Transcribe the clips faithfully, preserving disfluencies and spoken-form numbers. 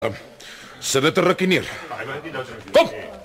Sit dit 'n rukkie neer. Kom.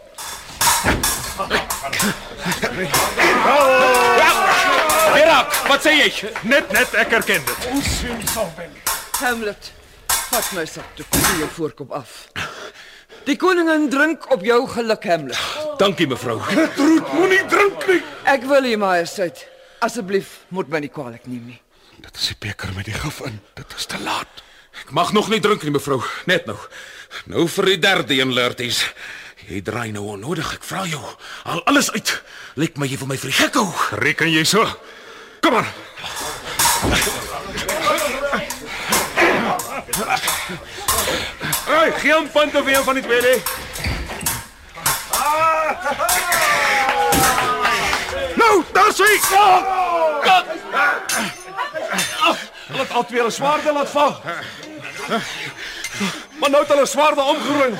Herak, wat sê jy? Net, net, ek herken dit. Ons sien sal wen. Hamlet, vat my sakdoek van jou voorkop af. Die koningin drink op jou geluk, Hamlet. Dankie, mevrou. Gertrude, moenie drink nie. Ek wil u majesteit, asseblief moet my nie kwaadlik neem nie. Dit is die beker met die gif in. Dit is te laat. Ek mag nog nie drink nie, mevrou. Net nou. Nou vir die derde een, Laertes. Jy draai nou onnodig, ek vra jou. Haal alles uit. Lyk my jy wil my vir die gek hou. Reken jy so? Kom maar. Hey, geen punt of een van die twee nie. Nou, daar is hy. Laat al twee hulle swaarde laat val. Maar nou het hulle swaarde omgeruil.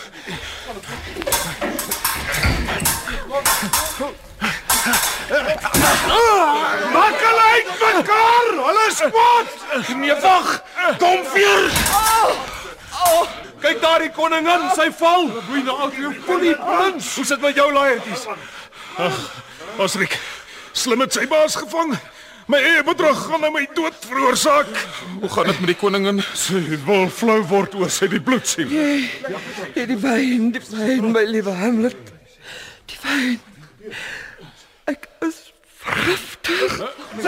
Maak hulle uit mekaar! Hulle is kwaad! Nee, wag. Kom weer. Kyk daar die koningin, sy val. Bloei nou al jou konie prins. Hoe sit met jou Laertes? Ag, Osrik, slim het sy baas gevang. My eie bedrog gaan nou my dood veroorsaak. Hoe gaan dit met die koningin? Sy wil flou word oor sy die bloed sien. Jy, jy die wyn, die wyn, my liewe Hamlet. Die wyn. Ek is vergiftig.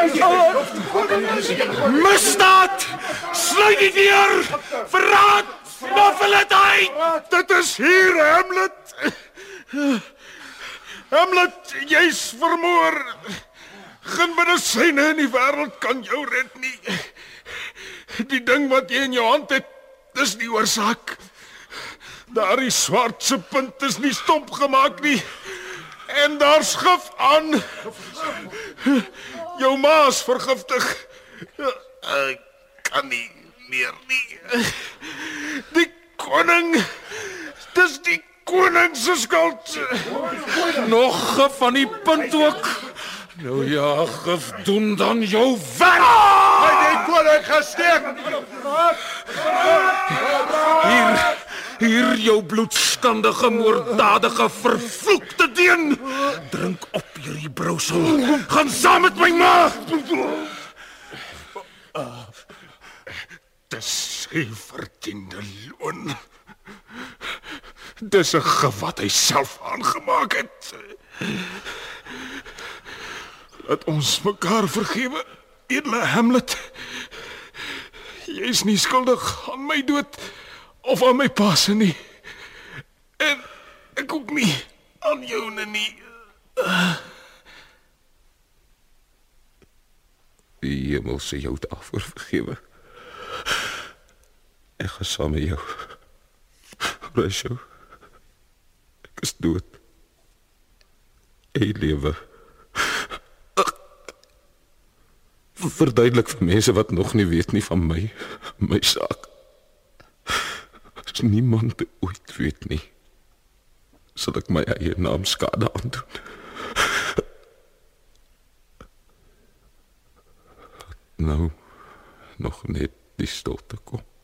Misdaad! Sluit die deur! Verraad! Snuffel het uit! Dit is hier, Hamlet. Hamlet, jy's vermoor. Geen medisyne in die wêreld kan jou red nie. Die ding wat jy in jou hand het, dis die oorsaak. Daardie swartse punt is nie stomp gemaak nie. En daar's gif aan. Jou ma's vergiftig. Ek kan nie meer nie. Die koning, dis die koning se skuld. Nog gif van die punt ook. Nou ja, gif doen dan jou werk. Hy het die koning gesteek. Hier, hier jou bloedskandige, moorddadige, vervloekte deen. Drink op hierdie brousel. Gaan saam met my ma. Dis sy verdiende loon. Dis 'n gif wat hy self aangemaak het. Laat ons mekaar vergewe, edele Hamlet. Jy is nie skuldig aan my dood of aan my pa se nie. En ek ook nie aan joune nie. Die hemel sê jou daarvoor vergewe. Ek gaan saam met jou. Rachel, ek is dood. Ek lewe. Verduidelik vir mense wat nog nie weet nie van my, my saak. As niemand ooit weet nie, sal ek my eie naam skade aandoen. Nou, nog net die stilte kom.